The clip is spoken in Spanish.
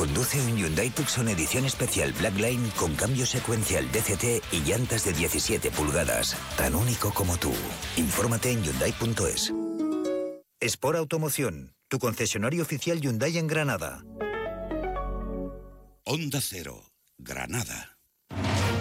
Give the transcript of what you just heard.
Conduce un Hyundai Tucson edición especial Blackline con cambio secuencial DCT y llantas de 17 pulgadas. Tan único como tú. Infórmate en Hyundai.es. Sport Automoción, tu concesionario oficial Hyundai en Granada. Onda Cero, Granada.